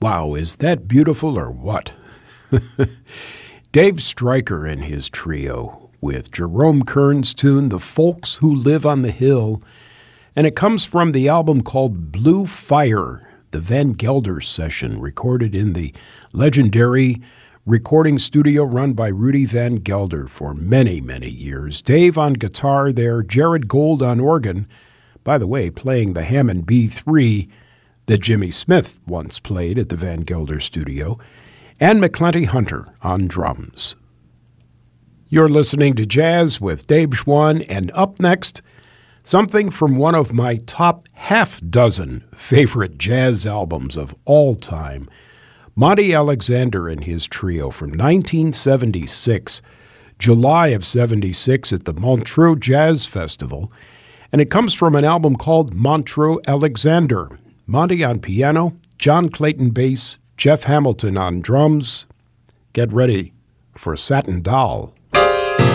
Wow, is that beautiful or what? Dave Stryker and his trio with Jerome Kern's tune, The Folks Who Live on the Hill, and it comes from the album called Blue Fire, the Van Gelder session, recorded in the legendary recording studio run by Rudy Van Gelder for many, many years. Dave on guitar there, Jared Gold on organ, by the way, playing the Hammond B3 that Jimmy Smith once played at the Van Gelder studio, and McClenty Hunter on drums. You're listening to Jazz with Dave Schwann, and up next, something from one of my top half-dozen favorite jazz albums of all time, Monty Alexander and his trio from 1976, July of 76 at the Montreux Jazz Festival, and it comes from an album called Montreux Alexander. Monty on piano, John Clayton bass, Jeff Hamilton on drums. Get ready for Satin Doll.